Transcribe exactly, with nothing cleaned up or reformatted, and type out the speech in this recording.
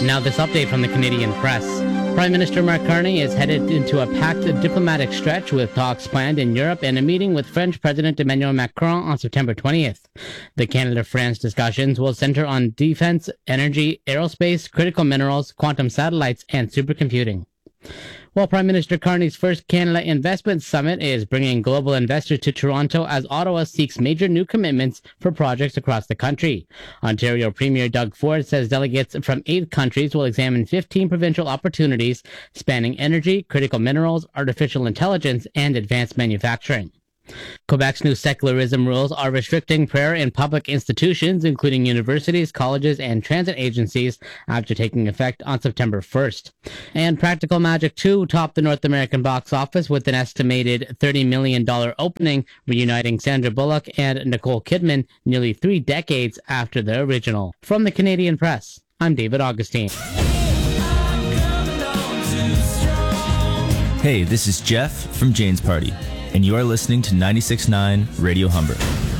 Now this update from the Canadian Press. Prime Minister Mark Carney is headed into a packed diplomatic stretch with talks planned in Europe and a meeting with French President Emmanuel Macron on September twentieth. The Canada-France discussions will center on defense, energy, aerospace, critical minerals, quantum satellites, and supercomputing. While Prime Minister Carney's first Canada Investment Summit is bringing global investors to Toronto as Ottawa seeks major new commitments for projects across the country. Ontario Premier Doug Ford says delegates from eight countries will examine fifteen provincial opportunities spanning energy, critical minerals, artificial intelligence, and advanced manufacturing. Quebec's new secularism rules are restricting prayer in public institutions, including universities, colleges, and transit agencies, after taking effect on September first. And Practical Magic two topped the North American box office with an estimated thirty million dollars opening, reuniting Sandra Bullock and Nicole Kidman nearly three decades after the original. From the Canadian Press, I'm David Augustine. Hey, this is Jeff from Jane's Party, and you are listening to ninety-six point nine Radio Humber.